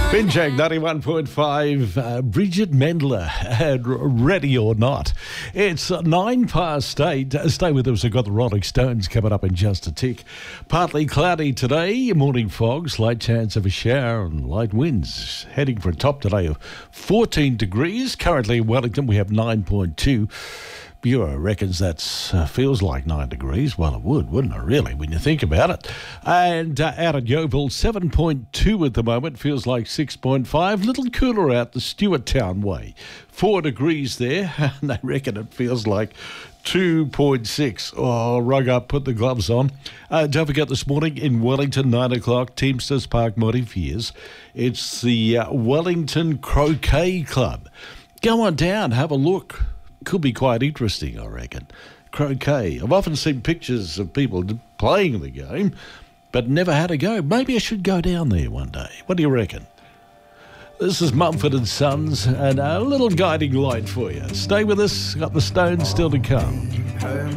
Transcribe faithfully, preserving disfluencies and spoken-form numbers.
Binjag ninety-one point five, uh, Bridget Mendler, and Ready or Not. It's nine past eight. Stay with us. We've got the Rolling Stones coming up in just a tick. Partly cloudy today, morning fog, slight chance of a shower and light winds. Heading for a top today of fourteen degrees. Currently in Wellington we have nine point two. Bureau reckons that uh, feels like nine degrees. Well, it would, wouldn't it, really, when you think about it? And uh, out at Yeovil, seven point two at the moment. Feels like six point five. Little cooler out the Stewart Town way. Four degrees there, and they reckon it feels like two point six. Oh, rug up, put the gloves on. Uh, don't forget this morning in Wellington, nine o'clock, Teamsters Park Montefiores. It's the uh, Wellington Croquet Club. Go on down, have a look. Could be quite interesting, I reckon. Croquet. I've often seen pictures of people playing the game, but never had a go. Maybe I should go down there one day. What do you reckon? This is Mumford and Sons, and a little guiding light for you. Stay with us. Got the Stones still to come.